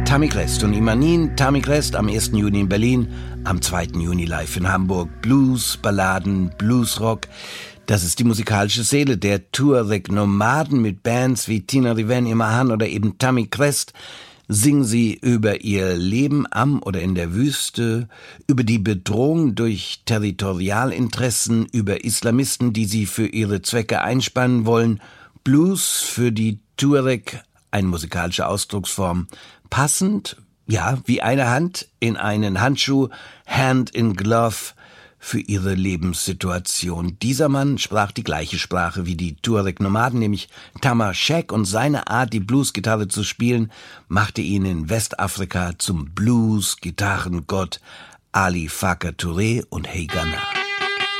Tammy Crest und Imanin. Tammy Crest am 1. Juni in Berlin, am 2. Juni live in Hamburg. Blues, Balladen, Bluesrock. Das ist die musikalische Seele der Tuareg-Nomaden mit Bands wie Tina Riven, Imahan oder eben Tammy Crest. Singen sie über ihr Leben am oder in der Wüste, über die Bedrohung durch Territorialinteressen, über Islamisten, die sie für ihre Zwecke einspannen wollen. Blues für die Tuareg, eine musikalische Ausdrucksform, passend, ja, wie eine Hand in einen Handschuh, Hand in Glove, für ihre Lebenssituation. Dieser Mann sprach die gleiche Sprache wie die Tuareg-Nomaden, nämlich Tamashek, und seine Art, die Bluesgitarre zu spielen, machte ihn in Westafrika zum Blues-Gitarrengott Ali Farka Touré und Hey Ghana.